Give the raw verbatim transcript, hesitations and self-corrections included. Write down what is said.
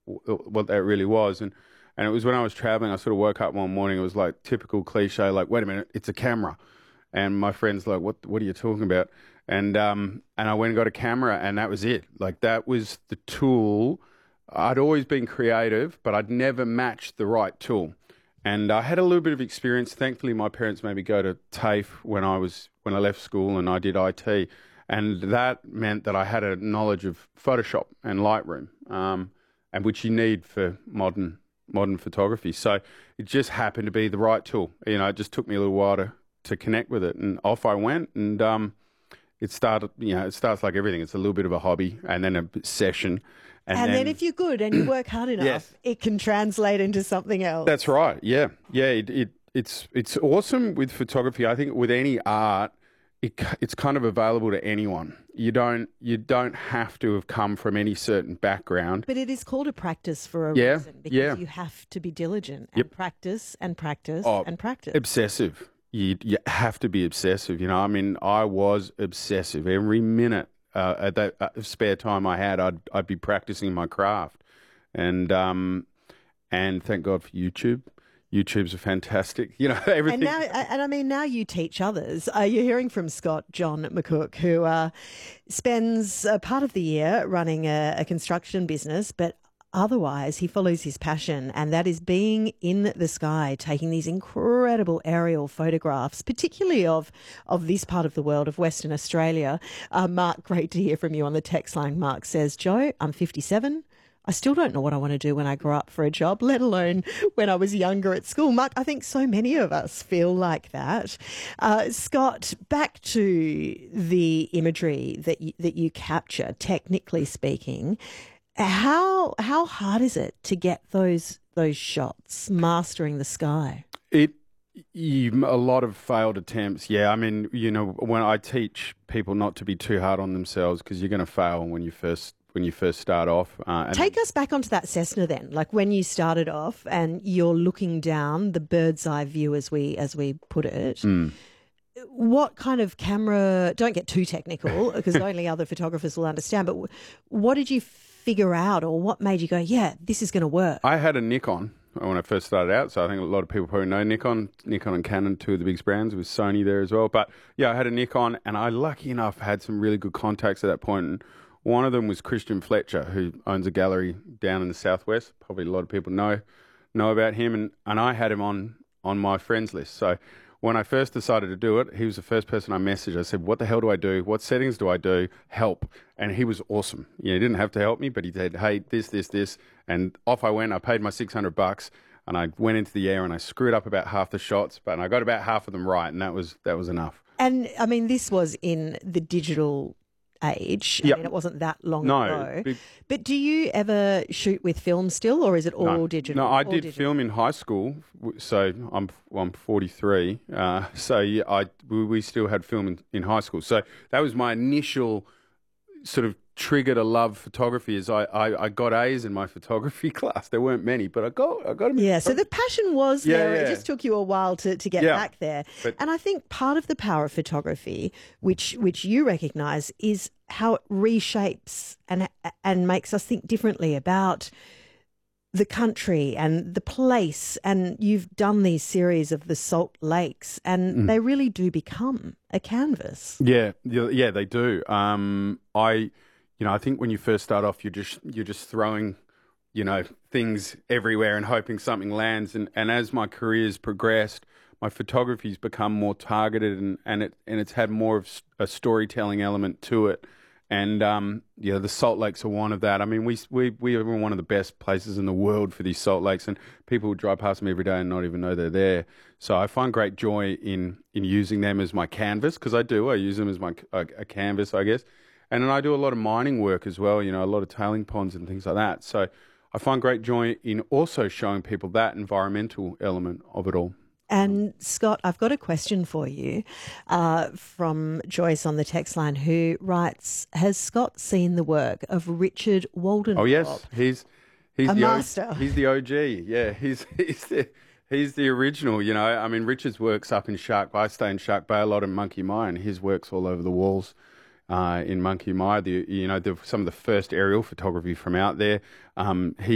what that really was. And and it was when I was traveling, I sort of woke up one morning. It was like typical cliche, like, wait a minute, it's a camera. And my friend's like, what what are you talking about? And um and I went and got a camera, and that was it. Like, that was the tool. I'd always been creative, but I'd never matched the right tool. And I had a little bit of experience. Thankfully, my parents made me go to TAFE when I was when I left school, and I did I T. And that meant that I had a knowledge of Photoshop and Lightroom, um, and which you need for modern modern photography. So it just happened to be the right tool. You know, it just took me a little while to, to connect with it, and off I went. And um, it started. You know, it starts like everything. It's a little bit of a hobby, and then a session. And, and then, then if you're good and you work hard enough, yes. it can translate into something else. That's right. Yeah, yeah. It, it it's it's awesome with photography. I think with any art, it, it's kind of available to anyone. You don't you don't have to have come from any certain background. But it is called a practice for a yeah, reason, because yeah. you have to be diligent and yep. practice and practice oh, and practice. Obsessive. You you have to be obsessive. You know, I mean, I was obsessive every minute. Uh, at that uh, spare time I had, I'd I'd be practicing my craft, and um, and thank God for YouTube. YouTube's a fantastic, you know, everything. And now, and I mean, now you teach others. Uh, you're hearing from Scott John McCook, who uh, spends a part of the year running a, a construction business, but otherwise he follows his passion, and that is being in the sky, taking these incredible aerial photographs, particularly of, of this part of the world, of Western Australia. Uh, Mark, great to hear from you on the text line. Mark says, Joe, I'm fifty-seven. I still don't know what I want to do when I grow up for a job, let alone when I was younger at school. Mark, I think so many of us feel like that. Uh, Scott, back to the imagery that you, that you capture, technically speaking, how how hard is it to get those those shots, mastering the sky? It you, a lot of failed attempts. Yeah, I mean, you know, when I teach people not to be too hard on themselves, because you're going to fail when you first. when you first start off. Uh, and Take us back onto that Cessna then, like when you started off and you're looking down, the bird's eye view as we as we put it. Mm. What kind of camera, don't get too technical because only other photographers will understand, but what did you figure out, or what made you go, yeah, this is going to work? I had a Nikon when I first started out, so I think a lot of people probably know Nikon. Nikon and Canon, two of the biggest brands, with Sony there as well. But yeah, I had a Nikon, and I, lucky enough, had some really good contacts at that point. And one of them was Christian Fletcher, who owns a gallery down in the southwest. Probably a lot of people know know about him, and, and I had him on, on my friends list. So when I first decided to do it, he was the first person I messaged. I said, what the hell do I do? What settings do I do? Help. And he was awesome. You know, he didn't have to help me, but he said, hey, this, this, this. And off I went. I paid my six hundred bucks, and I went into the air, and I screwed up about half the shots, but I got about half of them right, and that was that was enough. And, I mean, this was in the digital age. Yep. I mean, it wasn't that long no, ago. It, but do you ever shoot with film still, or is it all no, digital? No, I all did digital? film in high school. So I'm well, I'm forty-three. Uh, so yeah, I we still had film in, in high school. So that was my initial sort of trigger to love photography. Is I, I, I got A's in my photography class. There weren't many, but I got I got them. Yeah, so the passion was yeah, there. Yeah. It just took you a while to, to get yeah, back there. But, and I think part of the power of photography, which which you recognise, is how it reshapes and and makes us think differently about the country and the place. And you've done these series of the Salt Lakes, and mm. they really do become a canvas. Yeah, yeah, they do. Um, I. You know, I think when you first start off, you're just you're just throwing, you know, things everywhere and hoping something lands. And, and as my career's progressed, my photography's become more targeted, and, and it and it's had more of a storytelling element to it. And um, yeah, the Salt Lakes are one of that. I mean, we we we are one of the best places in the world for these salt lakes, and people would drive past them every day and not even know they're there. So I find great joy in in using them as my canvas, because I do. I use them as my a, a canvas, I guess. And then I do a lot of mining work as well, you know, a lot of tailing ponds and things like that. So I find great joy in also showing people that environmental element of it all. And Scott, I've got a question for you uh, from Joyce on the text line, who writes, has Scott seen the work of Richard Walden? Oh, yes. He's he's a the master. O, he's the O G. Yeah, he's he's the, he's the original, you know. I mean, Richard's work's up in Shark Bay. I stay in Shark Bay a lot in Monkey Mine, and his work's all over the walls. Uh, in Monkey Mine, the, you know, the, some of the first aerial photography from out there. Um, he